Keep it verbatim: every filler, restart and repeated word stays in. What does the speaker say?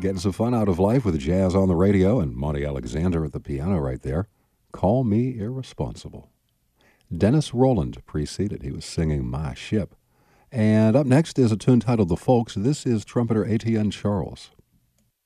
Getting some fun out of life with jazz on the radio and Monty Alexander at the piano right there. Call Me Irresponsible. Dennis Roland preceded. He was singing My Ship. And up next is a tune titled The Folks. This is trumpeter Etienne Charles.